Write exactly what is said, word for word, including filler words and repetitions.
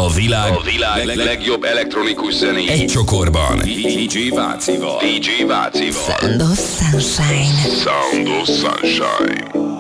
A világ, a világ leg- legjobb elektronikus zené. egy csokorban. dé dzsé Vácival. dé dzsé Vácival. Sound of Sunshine. Sound of Sunshine.